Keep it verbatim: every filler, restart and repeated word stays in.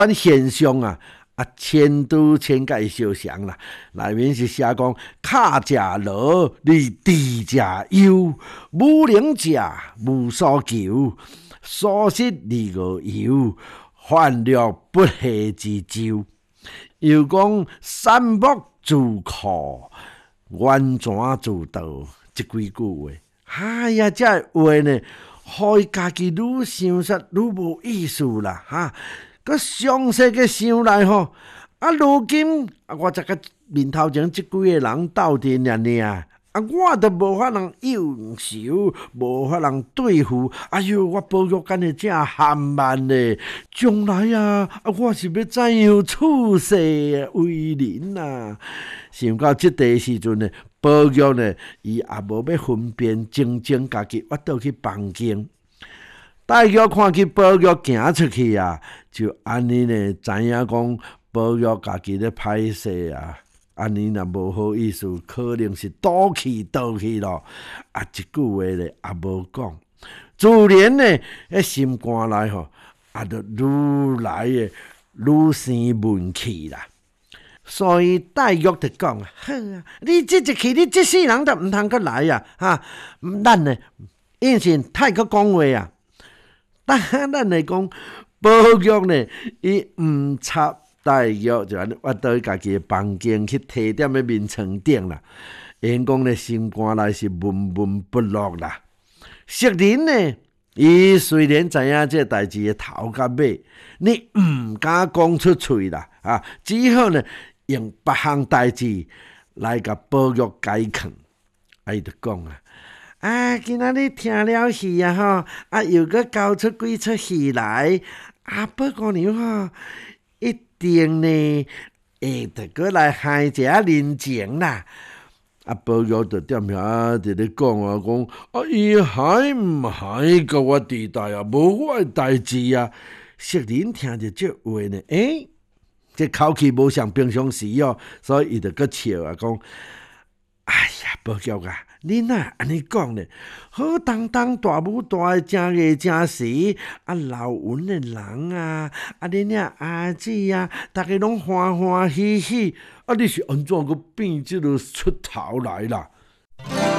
款现象啊，啊，千拄千甲伊相像啦。内面是写讲：卡食罗，你地食忧，无能食，无所求，所失离我忧，患乐不下之舟。又讲山木自苦，弯泉自倒，即几句话。哎呀，这话呢，互伊家己愈想煞愈无意思啦，哈！佮详细嘅想来吼，啊，如今啊，我才甲面头前即几个人斗阵尔尔，啊，我都无法通应酬，无法通对付。哎哟，我保育干的正含慢呢，将来啊，啊，我是要怎样处世为人啊？想到即个时阵呢，保育呢，伊也无要分辨，静静家己挖倒去房间。大约看去保育行出去啊，就安尼呢，知影讲保育家己咧歹势啊，安尼若无好意思，可能是倒去倒去咯。啊，一句话咧也无讲，自然呢，迄心肝内吼，啊，就愈来诶愈生闷气啦。所以大约就讲，好啊，你即一去，你即世人都毋通阁来啊！哈，咱呢，应是太阁讲话啊。但咱来讲，保育呢，伊毋插大约，就安尼挖到伊家己诶房间去摕踮咧面床顶啦。因讲咧，心肝内是闷闷不乐啦。熟人呢，伊虽然知影这代志诶头甲尾，你毋敢讲出喙啦，啊，只好呢。用别项代志来甲保育解劝，啊，伊就讲啊，啊，今仔日听了戏啊，吼，啊，又搁交出几出戏来，啊，宝姑娘吼，一定呢会得过来害一下人情啦。啊，保育就踮遐伫咧讲啊，讲啊，伊害毋害甲我地带啊，无我诶代志啊。熟人听着这话呢，诶、欸。这口气无像平常时哦，所以伊就搁笑啊，讲：哎呀，保育啊，恁哪安尼讲呢？好当当大舞大诶，正月正时啊，老文诶人啊，啊恁遐阿姊啊，逐个拢欢欢喜喜，啊你是安怎个变即落出头来啦？